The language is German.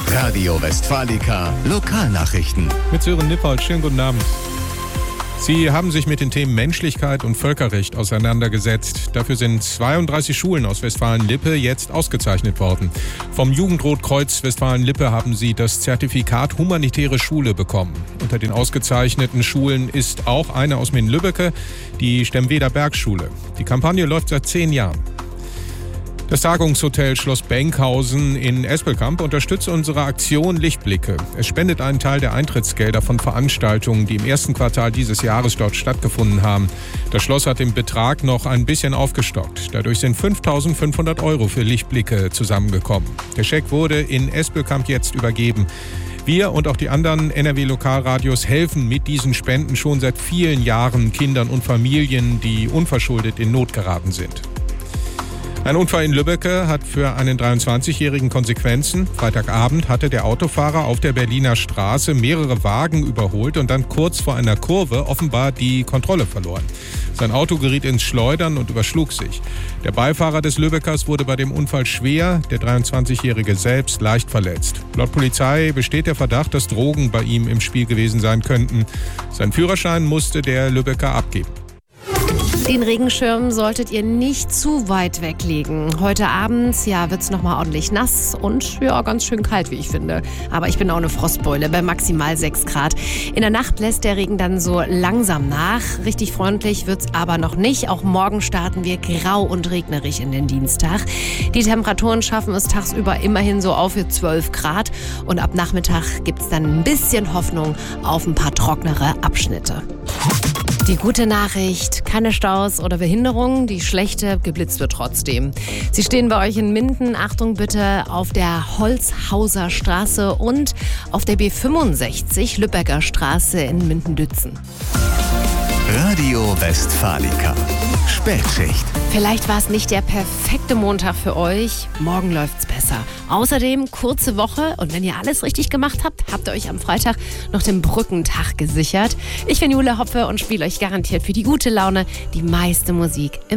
Radio Westfalica Lokalnachrichten. Mit Sören Nippold, schönen guten Abend. Sie haben sich mit den Themen Menschlichkeit und Völkerrecht auseinandergesetzt. Dafür sind 32 Schulen aus Westfalen-Lippe jetzt ausgezeichnet worden. Vom Jugendrotkreuz Westfalen-Lippe haben sie das Zertifikat Humanitäre Schule bekommen. Unter den ausgezeichneten Schulen ist auch eine aus Minden-Lübbecke, die Stemweder Bergschule. Die Kampagne läuft seit 10 Jahren. Das Tagungshotel Schloss Benkhausen in Espelkamp unterstützt unsere Aktion Lichtblicke. Es spendet einen Teil der Eintrittsgelder von Veranstaltungen, die im ersten Quartal dieses Jahres dort stattgefunden haben. Das Schloss hat den Betrag noch ein bisschen aufgestockt. Dadurch sind 5.500 € für Lichtblicke zusammengekommen. Der Scheck wurde in Espelkamp jetzt übergeben. Wir und auch die anderen NRW-Lokalradios helfen mit diesen Spenden schon seit vielen Jahren Kindern und Familien, die unverschuldet in Not geraten sind. Ein Unfall in Lübbecke hat für einen 23-Jährigen Konsequenzen. Freitagabend hatte der Autofahrer auf der Berliner Straße mehrere Wagen überholt und dann kurz vor einer Kurve offenbar die Kontrolle verloren. Sein Auto geriet ins Schleudern und überschlug sich. Der Beifahrer des Lübeckers wurde bei dem Unfall schwer, der 23-Jährige selbst leicht verletzt. Laut Polizei besteht der Verdacht, dass Drogen bei ihm im Spiel gewesen sein könnten. Seinen Führerschein musste der Lübecker abgeben. Den Regenschirm solltet ihr nicht zu weit weglegen. Heute Abend wird es nochmal ordentlich nass und ganz schön kalt, wie ich finde. Aber ich bin auch eine Frostbeule bei maximal 6 Grad. In der Nacht lässt der Regen dann so langsam nach. Richtig freundlich wird es aber noch nicht. Auch morgen starten wir grau und regnerig in den Dienstag. Die Temperaturen schaffen es tagsüber immerhin so auf für 12 Grad. Und ab Nachmittag gibt es dann ein bisschen Hoffnung auf ein paar trocknere Abschnitte. Die gute Nachricht, keine Staus oder Behinderungen, die schlechte, geblitzt wird trotzdem. Sie stehen bei euch in Minden, Achtung bitte, auf der Holzhauser Straße und auf der B65 Lübecker Straße in Minden-Dützen. Radio Westfalica Spätschicht. Vielleicht war es nicht der perfekte Montag für euch. Morgen läuft's besser. Außerdem kurze Woche und wenn ihr alles richtig gemacht habt, habt ihr euch am Freitag noch den Brückentag gesichert. Ich bin Jule Hopfe und spiele euch garantiert für die gute Laune die meiste Musik im